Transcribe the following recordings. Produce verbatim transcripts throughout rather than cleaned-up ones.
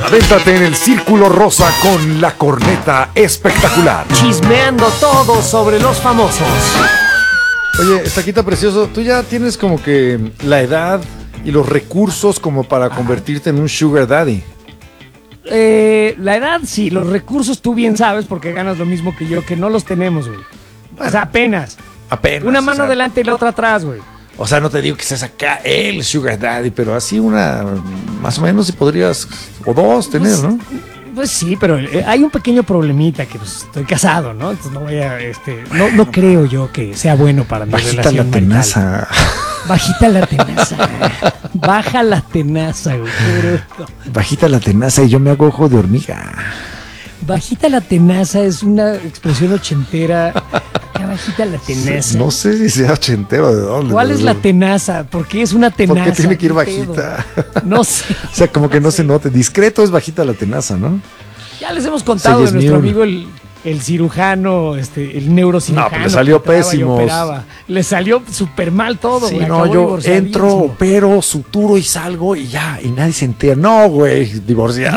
Adéntrate en el Círculo Rosa con la corneta espectacular. Chismeando todo sobre los famosos. Oye, Estaquita precioso, tú ya tienes como que la edad y los recursos como para convertirte en un sugar daddy. Eh, la edad sí, los recursos tú bien sabes porque ganas lo mismo que yo, que no los tenemos, güey. O sea, apenas. Apenas. Una mano o sea, adelante y la otra atrás, güey. O sea, no te digo que seas acá el sugar daddy, pero así una, más o menos si podrías, o dos tener, Pues, ¿no? Pues sí, pero eh, hay un pequeño problemita que pues estoy casado, ¿no? Entonces no voy a, este, no, no creo yo que sea bueno para mi Bajita relación la marital. tenaza. Bajita la tenaza. Baja la tenaza, güey. Qué bruto. Bajita la tenaza y yo me hago ojo de hormiga. Bajita la tenaza es una expresión ochentera. ¿Qué bajita la tenaza? No sé si sea ochentero de dónde. ¿Cuál es la tenaza? ¿Por qué es una tenaza? Porque tiene que ir ¿Qué bajita. pedo? No sé. O sea, como que no se note. Discreto es bajita la tenaza, ¿no? Ya les hemos contado Sí, de nuestro Yasmín. amigo el, el cirujano, este, el neurocirujano. No, pues le salió que operaba y pésimo. operaba. Le salió súper mal todo, Sí, güey. no, Acabó yo divorciadísimo. entro, opero, suturo y salgo y ya, y nadie se entera. No, güey, divorciado.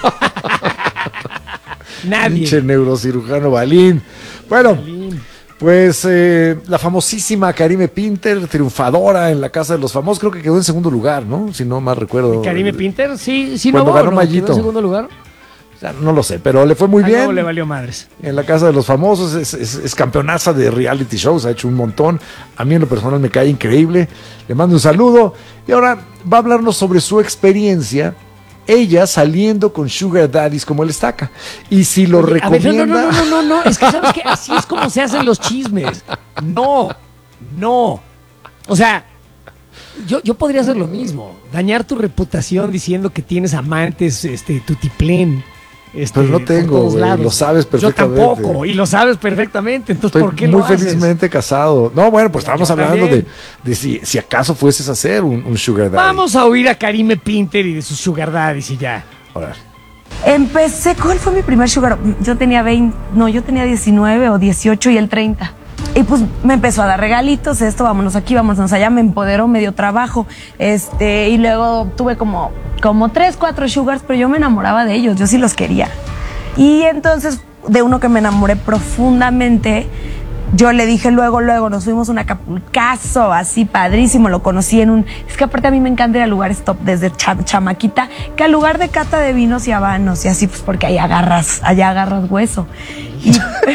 Nadie. Pinche neurocirujano Balín. Bueno, Balín. pues eh, la famosísima Karime Pinter, triunfadora en la Casa de los Famosos, creo que quedó en segundo lugar, ¿no? Si no mal recuerdo. Karime Pinter, sí, sí, Cuando no, ganó no, Mayito. quedó en segundo lugar. O sea, no lo sé, pero le fue muy Ah, bien. no, le valió madres. En la Casa de los Famosos, es, es, es campeonaza de reality shows, ha hecho un montón. A mí en lo personal me cae increíble. Le mando un saludo. Y ahora va a hablarnos sobre su experiencia, ella saliendo con sugar daddies como el Estaca. Y si lo A ver, recomienda... no, no, no, no, no, no, es que sabes que así es como se hacen los chismes. No, no. O sea, yo, yo podría hacer lo mismo. Dañar tu reputación diciendo que tienes amantes, este, tutiplén. Este, Pero no por tengo, todos güey, lados. lo sabes perfectamente. Yo tampoco, y lo sabes perfectamente. Entonces, Estoy ¿por qué muy lo haces? felizmente casado. No, bueno, pues estábamos Yo hablando de, también. de si, si acaso fueses a hacer un, un sugar daddy. Vamos a oír a Karime Pinter y de sus sugar daddies y ya. Ahora, Empecé, ¿cuál fue mi primer sugar? Yo tenía veinte, no, yo tenía diecinueve o dieciocho y él treinta. Y pues me empezó a dar regalitos, esto, vámonos aquí, vámonos allá, me empoderó, me dio trabajo. Este, y luego tuve como, como tres, cuatro sugars, pero yo me enamoraba de ellos, yo sí los quería. Y entonces, de uno que me enamoré profundamente, yo le dije luego, luego, nos fuimos a un Acapulcazo, así padrísimo, lo conocí en un... Es que aparte a mí me encanta ir a lugares top desde cha- chamaquita, que al lugar de cata de vinos y habanos, y así pues porque ahí agarras, allá agarras hueso. Y,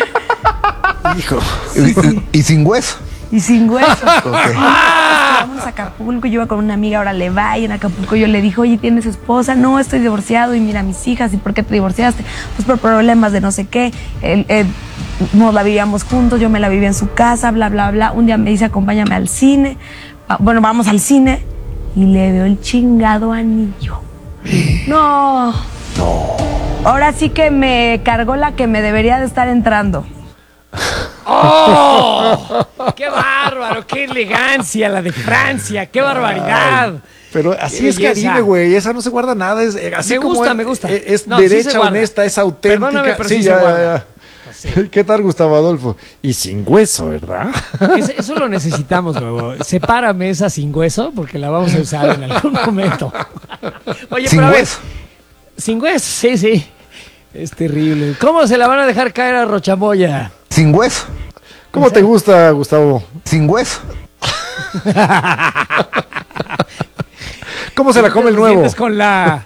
hijo. sí, sí. Y, y sin hueso. Y sin hueso. Ok. Vámonos a Acapulco, yo iba con una amiga, ahora le va, y en Acapulco yo le dije, oye, ¿tienes esposa? No, estoy divorciado, y mira a mis hijas, ¿y por qué te divorciaste? Pues por problemas de no sé qué, él, él, nos la vivíamos juntos, yo me la vivía en su casa, bla, bla, bla. Un día me dice, acompáñame al cine, Va- bueno, vamos al cine, y le veo el chingado anillo. No. No. Ahora sí que me cargó la que me debería de estar entrando. ¡Oh! ¡Qué bárbaro! ¡Qué elegancia la de Francia! ¡Qué barbaridad! Pero así Qué es belleza. Karime, güey. Esa no se guarda nada. Es, eh, así Me como gusta, es, me gusta. Es, es No, sí se derecha, guarda. honesta, es auténtica. Perdóname, pero sí se ya, guarda. ya. ¿Qué tal, Gustavo Adolfo? Y sin hueso, ¿verdad? Eso, eso lo necesitamos, luego. Sepárame esa sin hueso porque la vamos a usar en algún momento. Oye, Sin pero a ver, hueso. sin hueso, sí, sí. Es terrible. ¿Cómo se la van a dejar caer a Rochamoya? Sin hueso. ¿Cómo te gusta, Gustavo? Sin hueso. ¿Cómo se la come el ¿Te nuevo? sientes con la...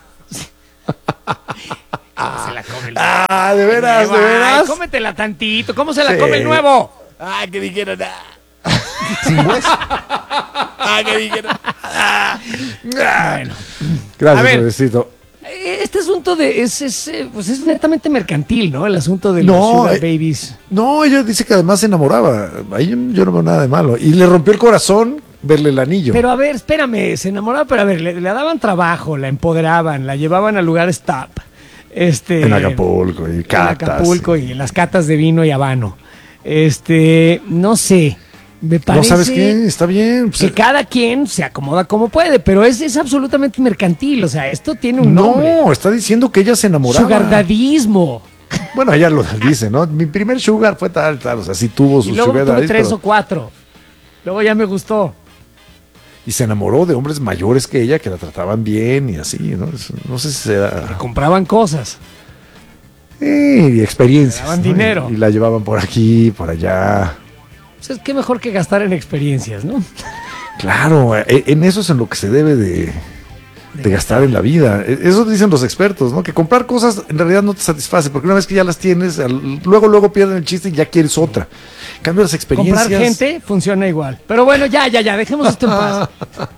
¿Cómo se la come el nuevo? Ah, de veras, de Ay, veras. cómetela tantito. ¿Cómo se la Sí. come el nuevo? Ah, que dijeron. ah. Sin hueso. Ah, que dijeron. Bueno. Gracias, A ver. Nuevecito. Este asunto de es, es, eh, pues es netamente mercantil, ¿no? El asunto de No, los sugar eh, babies. No, ella dice que además se enamoraba. Ahí yo, yo no veo nada de malo. Y le rompió el corazón verle el anillo. Pero a ver, espérame, se enamoraba, pero a ver, le, le daban trabajo, la empoderaban, la llevaban a lugares top. Este, En Acapulco y en catas. Acapulco y en las catas de vino y habano. Este, no sé, me ¿No parece sabes qué? Está bien. pues, que cada quien se acomoda como puede, pero es, es absolutamente mercantil, o sea, esto tiene un nombre. no, está diciendo que ella se enamoraba. Sugardadismo. Bueno, ella lo dice, ¿no? Mi primer sugar fue tal, tal. O sea, sí tuvo Y sus luego sugar tuve daddies, tres pero- o cuatro. Luego ya me gustó. y se enamoró de hombres mayores que ella que la trataban bien y así, ¿no? Es- no sé si se da... Compraban cosas. Eh, y experiencias. Le daban ¿no? dinero. Y, y la llevaban por aquí, por allá. Pues es que mejor que gastar en experiencias, ¿no? Claro, eh, en eso es en lo que se debe de, de gastar en la vida. Eh, Eso dicen los expertos, ¿no? Que comprar cosas en realidad no te satisface, porque una vez que ya las tienes, al- luego, luego pierden el chiste y ya quieres otra. En cambio, las experiencias... Comprar gente funciona igual. Pero bueno, ya, ya, ya, dejemos esto en paz.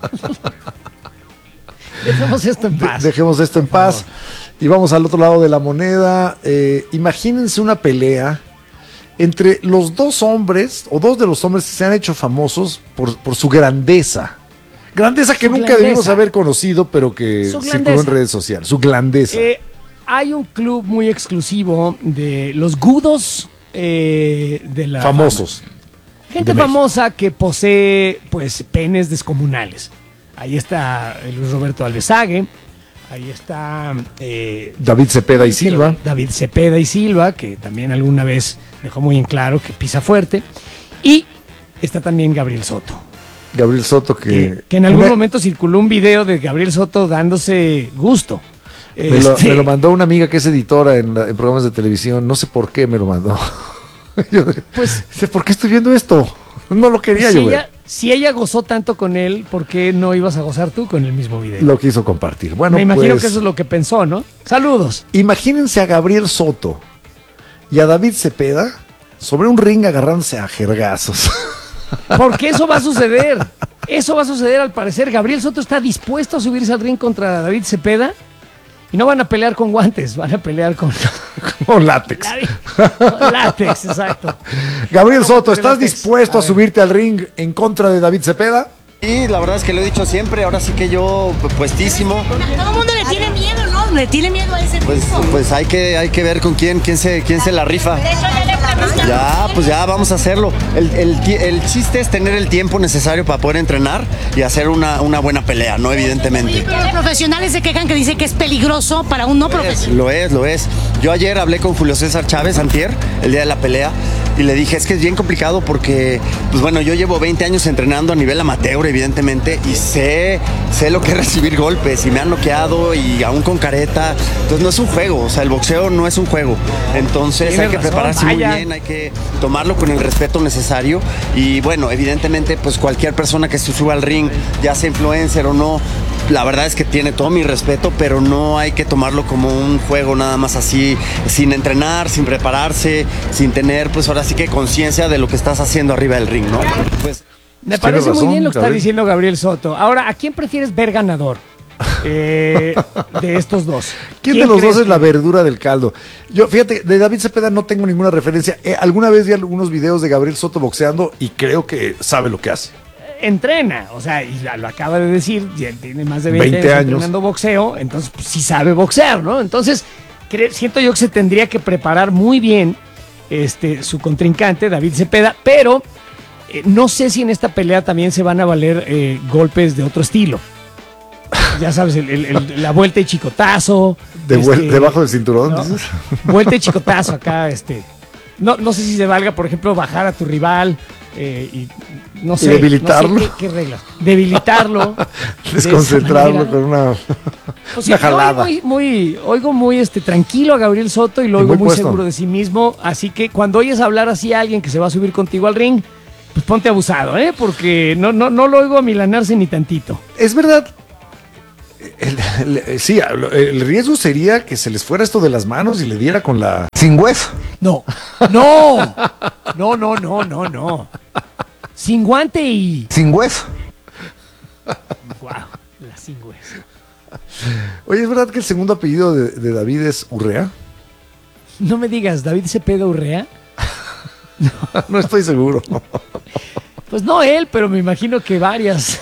Dejemos esto en De- paz. dejemos esto en paz y vamos al otro lado de la moneda. Eh, imagínense una pelea entre los dos hombres o dos de los hombres que se han hecho famosos por, por su grandeza. Grandeza que Su nunca grandeza. debimos haber conocido, pero que Su circuló en grandeza. redes sociales. Su grandeza. Eh, hay un club muy exclusivo de los gudos eh, de la Famosos. fama. Gente de México. famosa que posee pues penes descomunales. Ahí está eh, Luis Roberto Alvesague, ahí está eh, David Cepeda y Silva. David Cepeda y Silva, que también alguna vez dejó muy en claro que pisa fuerte, y está también Gabriel Soto. Gabriel Soto que... Que, que en algún una- momento circuló un video de Gabriel Soto dándose gusto. Me lo, Este, me lo mandó una amiga que es editora en, la- en programas de televisión. No sé por qué me lo mandó. Yo, Pues- dice, ¿por qué estoy viendo esto? No lo quería si, yo ver. ella, si ella gozó tanto con él, ¿por qué no ibas a gozar tú con el mismo video? Lo quiso compartir. Bueno, Me imagino pues, que eso es lo que pensó, ¿no? Saludos. imagínense a Gabriel Soto y a David Cepeda sobre un ring agarrándose a jergazos. Porque eso va a suceder. Eso va a suceder al parecer. Gabriel Soto está dispuesto a subirse al ring contra David Cepeda y no van a pelear con guantes, van a pelear con, Con látex. con látex, exacto. Gabriel Soto, con ¿estás látex? dispuesto A a ver. subirte al ring en contra de David Cepeda? Y la verdad es que lo he dicho siempre, ahora sí que yo puestísimo. Todo el mundo le tiene miedo, ¿no? Le tiene miedo a ese Pues, tipo. pues hay que hay que ver con quién quién se quién se la rifa. De hecho, ya le preguntaron. Ya, pues ya vamos a hacerlo. El, el ti- el chiste es tener el tiempo necesario para poder entrenar y hacer una, una buena pelea, ¿no? Evidentemente. Pero los profesionales se quejan que dicen que es peligroso para un no Es, profesional. lo es, lo es. Yo ayer hablé con Julio César Chávez, antier, el día de la pelea, y le dije, es que es bien complicado porque, pues bueno, yo llevo veinte años entrenando a nivel amateur, evidentemente, y sé, sé lo que es recibir golpes, y me han noqueado, y aún con careta. Entonces no es un juego, o sea, el boxeo no es un juego. Entonces Tienes hay que razón, prepararse vaya. muy bien, hay que tomarlo con el respeto necesario, y bueno, evidentemente, pues cualquier persona que se suba al ring, ya sea influencer o no, la verdad es que tiene todo mi respeto, pero no hay que tomarlo como un juego nada más así, sin entrenar, sin prepararse, sin tener, pues ahora sí que conciencia de lo que estás haciendo arriba del ring, ¿no? Pues Me Tienes parece muy razón, bien lo que está Gabriel. diciendo Gabriel Soto. Ahora, ¿a quién prefieres ver ganador eh, de estos dos? ¿Quién de los crees dos es que- la verdura del caldo? Yo, fíjate, de David Cepeda no tengo ninguna referencia. Eh, alguna vez vi algunos videos de Gabriel Soto boxeando y creo que sabe lo que hace. Entrena, o sea, y la- lo acaba de decir, ya tiene más de veinte, veinte años años. entrenando boxeo, entonces pues, sí sabe boxear, ¿no? Entonces, cre- siento yo que se tendría que preparar muy bien este, su contrincante, David Cepeda, pero eh, no sé si en esta pelea también se van a valer eh, golpes de otro estilo. Ya sabes, el- el- el- la vuelta y chicotazo. De vuel- este, debajo del cinturón. ¿no? dices. Vuelta y chicotazo acá, este. No, no sé si se valga, por ejemplo, bajar a tu rival eh, y no sé. debilitarlo. no sé qué, qué reglas. Debilitarlo. de esa Desconcentrarlo manera. con una, O sea, una jalada. Muy, muy, oigo muy este, tranquilo a Gabriel Soto y lo Y oigo muy muy, puesto. seguro de sí mismo. Así que cuando oyes hablar así a alguien que se va a subir contigo al ring, pues ponte abusado, ¿eh? Porque no, no, no lo oigo amilanarse ni tantito. Es verdad. El- el- sí, el riesgo sería que se les fuera esto de las manos y le diera con la... sin hueso. No, no, no, no, no, no, no. Sin guante y. Sin hueso. Wow, la sin hueso. Oye, ¿es verdad que el segundo apellido de, de David es Urrea? No me digas, David Cepeda Urrea. No estoy seguro. Pues no él, pero me imagino que varias.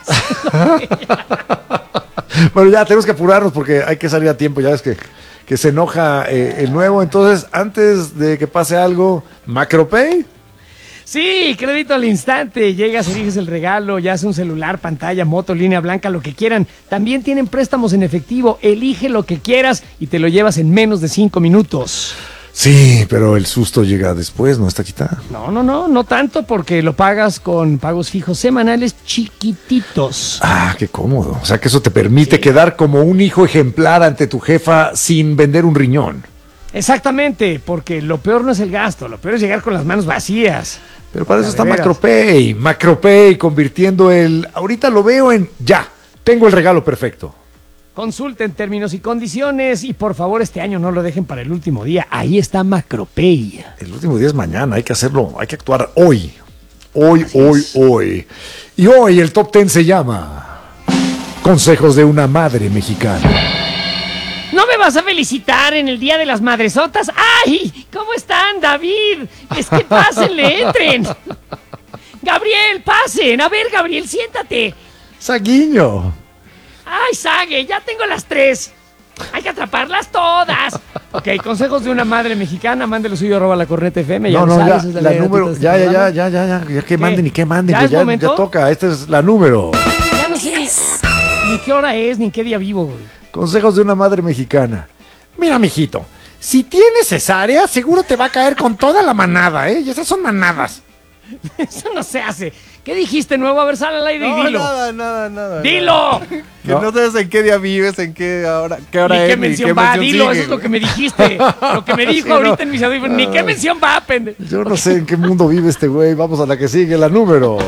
Bueno, ya tenemos que apurarnos porque hay que salir a tiempo. Ya ves que, que se enoja eh, el nuevo. Entonces, antes de que pase algo, Macropay. Sí, crédito al instante. Llegas, eliges el regalo, ya sea un celular, pantalla, moto, línea blanca, lo que quieran. También tienen préstamos en efectivo. Elige lo que quieras y te lo llevas en menos de cinco minutos. Sí, pero el susto llega después, no está quitada. No, no, no, no tanto porque lo pagas con pagos fijos semanales chiquititos. Ah, qué cómodo. O sea que eso te permite sí. quedar como un hijo ejemplar ante tu jefa sin vender un riñón. Exactamente, porque lo peor no es el gasto, lo peor es llegar con las manos vacías. Pero para eso está Macropay. Macropay convirtiendo el... Ahorita lo veo en... Ya, tengo el regalo perfecto. Consulten términos y condiciones y por favor este año no lo dejen para el último día. Ahí está Macropay. El último día es mañana, hay que hacerlo, hay que actuar hoy. Hoy, Así hoy, es. hoy. Y hoy el top ten se llama Consejos de una madre mexicana. ¿No me vas a felicitar en el Día de las Madresotas? ¡Ay! ¿Cómo están, David? Es que pásenle, entren. Gabriel, pasen. A ver, Gabriel, siéntate. Saguiño. ¡Ay, Sague! Ya tengo las tres. Hay que atraparlas todas. Ok, consejos de una madre mexicana. Mándelo suyo, arroba la corneta F M. No, no, ya, la, la número. Ya, ya, ya, ya, ya, ya, ya que manden y que manden. ¿Ya, que es ya, momento? ya toca. Esta es la número. Ya no sé ni qué hora es, ni en qué día vivo, güey. Consejos de una madre mexicana. Mira, mijito, si tienes cesárea, seguro te va a caer con toda la manada, ¿eh? Y esas son manadas. Eso no se hace. ¿Qué dijiste nuevo? A ver, sal al aire no, y dilo. nada, nada, nada. ¡Dilo! Que no, no sabes en qué día vives, en qué hora, qué hora ni es, qué mención ni qué va, mención dilo, sigue, eso es lo güey. que me dijiste. Lo que me dijo Sí, no. ahorita en mis audífonos. Ni qué mención va, pendejo. Yo no sé en qué mundo vive este güey. Vamos a la que sigue, la número.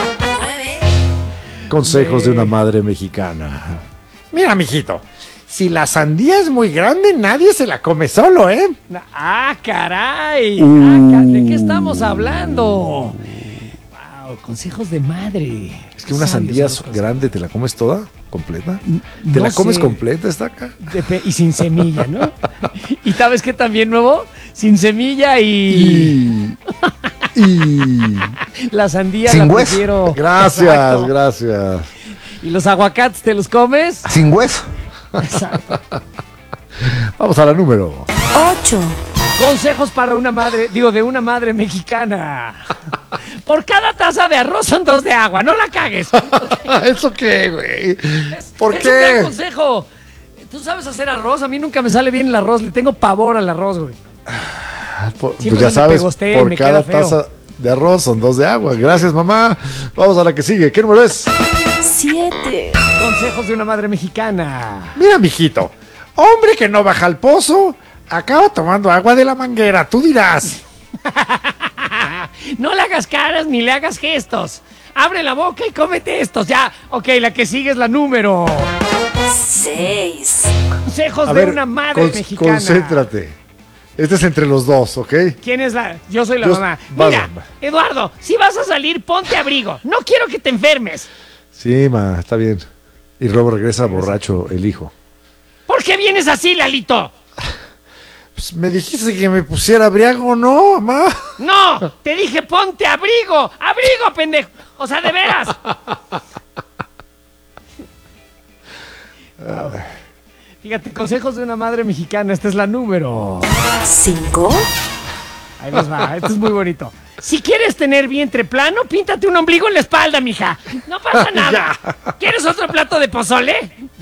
Consejos de una madre mexicana. Mira, mijito, si la sandía es muy grande, nadie se la come solo, ¿eh? ¡Ah, caray! Uh. Ah, ca- ¿De qué estamos hablando? Wow, consejos de madre. Es que una Sabios sandía son los grande, ¿te la comes toda? ¿Completa? No ¿Te la comes sé. completa? ¿Está acá? De pe- y sin semilla, ¿no? Y sabes qué también nuevo, sin semilla y, Y... y... la sandía Sin la hueso. prefiero. Gracias, Exacto. gracias. ¿Y los aguacates te los comes? Sin hueso. Exacto. Vamos a la número. Ocho. Consejos para una madre, digo, de una madre mexicana. Por cada taza de arroz son dos de agua, no la cagues. ¿Eso qué, güey? ¿Por Es un gran qué? consejo. ¿Tú sabes hacer arroz? A mí nunca me sale bien el arroz, le tengo pavor al arroz, güey. Por- Siempre pues ya me sabes, pegosté, por me cada queda feo. taza de arroz son dos de agua. Gracias, mamá. Vamos a la que sigue. ¿Qué número es? Siete. Consejos de una madre mexicana. Mira, mijito. Hombre que no baja al pozo, acaba tomando agua de la manguera. Tú dirás. No le hagas caras ni le hagas gestos. Abre la boca y cómete estos. Ya, ok, la que sigue es la número. Seis. Consejos A de ver, una madre con- mexicana. concéntrate. Este es entre los dos, ¿ok? ¿Quién es la? Yo soy la Yo- mamá. vas, Mira, mamá. Eduardo, si vas a salir, ponte abrigo. No quiero que te enfermes. Sí, ma, está bien. Y luego regresa borracho el hijo. ¿Por qué vienes así, Lalito? Pues me dijiste que me pusiera abrigo, ¿no, mamá? No, te dije ponte abrigo. Abrigo, pendejo. O sea, de veras. Fíjate, consejos de una madre mexicana. Esta es la número. Cinco. Ahí les va, esto es muy bonito. Si quieres tener vientre plano, píntate un ombligo en la espalda, mija. No pasa nada. ¿Quieres otro plato de pozole?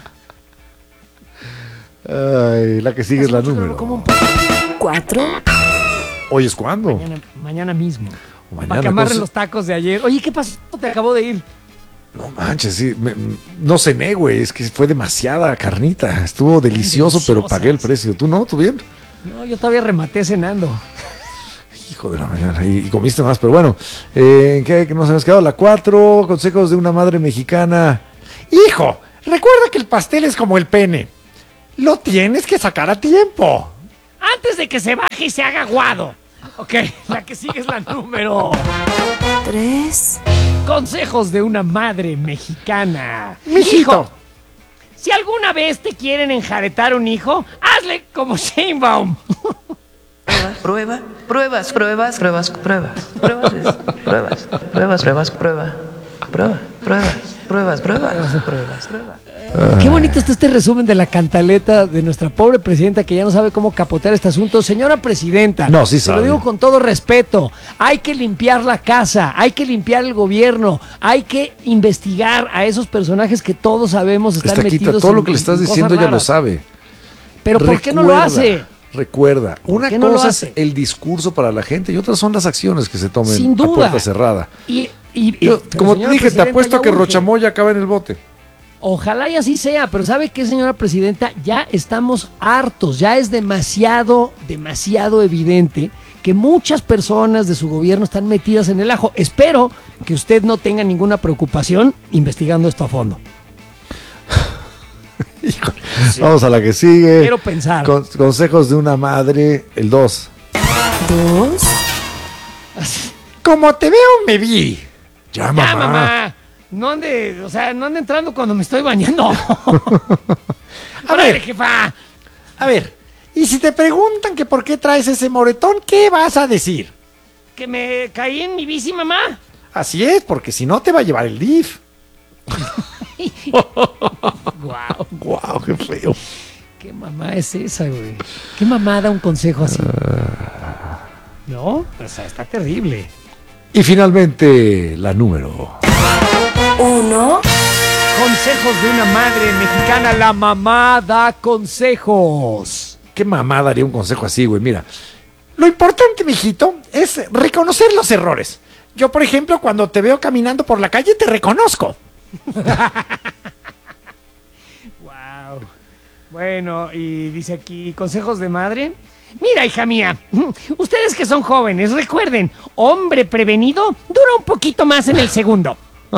Ay, la que sigue es la Como número. un Cuatro. ¿Hoy es cuándo? Mañana, mañana mismo. Mañana, Para que amarren cosa- los tacos de ayer. Oye, ¿qué pasó? Te acabo de ir. No manches, sí. me- no cené, güey. Es que fue demasiada carnita. Estuvo delicioso, pero deliciosas. pagué el precio. ¿Tú no? ¿Tú bien? No, yo todavía rematé cenando. Hijo de la mañana. Y, y comiste más, pero bueno. Eh, ¿En qué nos hemos quedado? La cuatro. Consejos de una madre mexicana. Hijo, recuerda que el pastel es como el pene. Lo tienes que sacar a tiempo. Antes de que se baje y se haga aguado. Ok, la que sigue es la número. Tres. Consejos de una madre mexicana. Mijito. Hijo, si alguna vez te quieren enjaretar un hijo, hazle como Sheinbaum. Prueba, pruebas, pruebas, pruebas, pruebas, pruebas, pruebas, pruebas, pruebas, prueba, prueba, pruebas, pruebas, pruebas, pruebas, pruebas. Qué bonito está este resumen de la cantaleta de nuestra pobre presidenta que ya no sabe cómo capotear este asunto. Señora presidenta, No, sí se lo sabe. digo con todo respeto, hay que limpiar la casa, hay que limpiar el gobierno, hay que investigar a esos personajes que todos sabemos están Esta quita metidos todo en- lo que le estás en cosas diciendo, ya lo raras. sabe. Pero ¿por qué no lo Recuerda. hace? Recuerda, una qué no lo cosa es hace? el discurso para la gente y otras son las acciones que se tomen Sin a duda. puerta cerrada. Y, y- y- Yo, pero, como te señora dije, te presidenta, apuesto ya que urge. Rochamoya acaba en el bote. Ojalá y así sea, pero ¿sabe qué, señora presidenta? Ya estamos hartos, ya es demasiado, demasiado evidente que muchas personas de su gobierno están metidas en el ajo. Espero que usted no tenga ninguna preocupación investigando esto a fondo. Híjole. Vamos a la que sigue. Quiero pensar. Con- consejos de una madre, el dos. Dos. Como te veo, me vi. Ya, mamá. Ya, mamá, no ande, o sea, no ande entrando cuando me estoy bañando. A Órale, ver, jefa. a ver. Y si te preguntan que por qué traes ese moretón, ¿qué vas a decir? Que me caí en mi bici, mamá. Así es, porque si no te va a llevar el D I F. Guau, Guau, qué feo. ¿qué mamá es esa, güey? ¿Qué mamá da un consejo así? No, o sea, está terrible. Y finalmente, la número. Uno. Consejos de una madre mexicana. La mamá da consejos. ¿Qué mamá daría un consejo así, güey? Mira, lo importante, mijito, es reconocer los errores. Yo, por ejemplo, cuando te veo caminando por la calle, te reconozco. Wow. Bueno, y dice aquí, consejos de madre. Mira, hija mía, ustedes que son jóvenes, recuerden, hombre prevenido dura un poquito más en el segundo.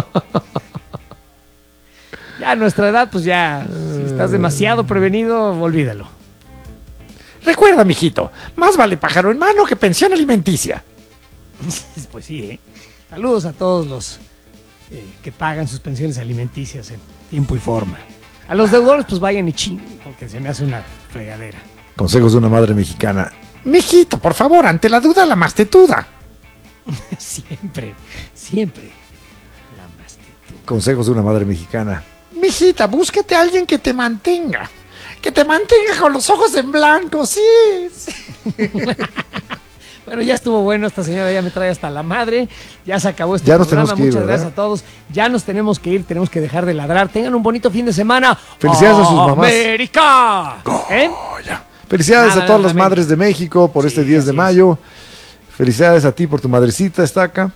Ya a nuestra edad, pues ya, si estás demasiado prevenido, olvídalo. Recuerda, mijito, más vale pájaro en mano que pensión alimenticia. Pues sí, ¿eh? Saludos a todos los eh, que pagan sus pensiones alimenticias en tiempo y forma. A los deudores, pues vayan y ching, porque se me hace una fregadera. Consejos de una madre mexicana. Mijito, por favor, ante la duda, la mastetuda. Siempre, siempre. La mastitud. Consejos de una madre mexicana. Mijita, búsquete a alguien que te mantenga. Que te mantenga con los ojos en blanco, sí. sí. Bueno, ya estuvo bueno, esta señora ya me trae hasta la madre. Ya se acabó este Ya nos programa. tenemos que ir, Muchas ¿verdad? gracias a todos. Ya nos tenemos que ir, tenemos que dejar de ladrar. Tengan un bonito fin de semana. Felicidades a sus mamás. ¡América! ¿Eh? Felicidades Nada, a todas las amén. madres de México por Sí, este diez de así es. mayo. Felicidades a ti por tu madrecita, Estaca.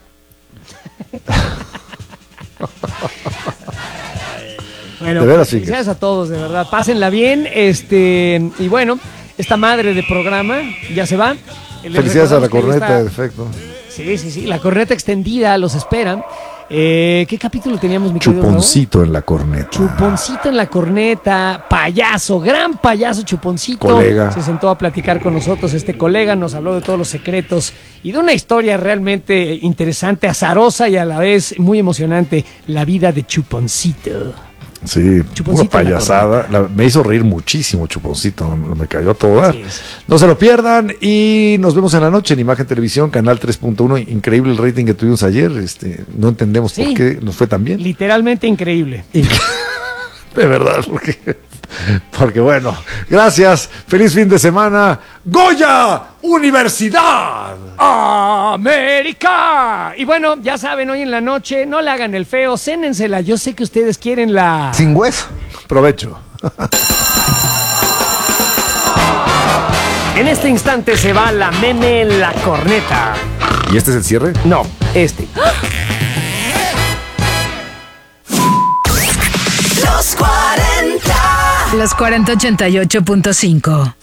Bueno, De veras, felicidades a todos, de verdad. Pásenla bien. Este, y bueno, esta madre de programa ya se va. Les Felicidades a la recordamos que corneta, de está- efecto. Sí, sí, sí. La corneta extendida los espera. Eh, ¿Qué capítulo teníamos, mi querido Raúl? Chuponcito en la corneta. Chuponcito en la corneta, payaso, gran payaso Chuponcito. Colega. Se sentó a platicar con nosotros, este colega nos habló de todos los secretos y de una historia realmente interesante, azarosa y a la vez muy emocionante, la vida de Chuponcito. Sí, una Chuponcito en la payasada. La- me hizo reír muchísimo, Chuponcito. Me cayó a todo dar. Así es. No se lo pierdan y nos vemos en la noche en Imagen Televisión, canal tres punto uno. Increíble el rating que tuvimos ayer. Este, no entendemos Sí. por qué nos fue tan bien. Literalmente increíble. De verdad, porque, porque bueno, gracias, feliz fin de semana. Goya Universidad. ¡América! Y bueno, ya saben, hoy en la noche no le hagan el feo, cénensela. Yo sé que ustedes quieren la... Sin hueso. Provecho. En este instante se va la meme en la corneta. ¿Y este es el cierre? No, este. Los cuarenta. Los cuarenta ochenta y ocho punto cinco.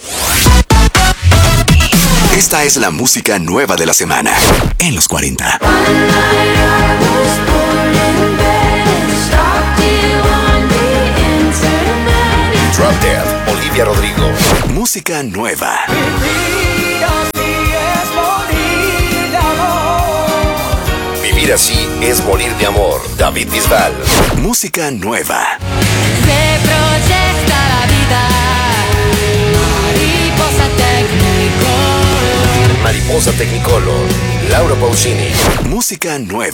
Esta es la música nueva de la semana en los cuarenta. Drop Dead, Olivia Rodrigo. Música nueva. Vivir así es morir de amor. David Bisbal. Música nueva. Se proyecta la vida, mariposa Technicolor. Mariposa Technicolor. Laura Pausini. Música nueva.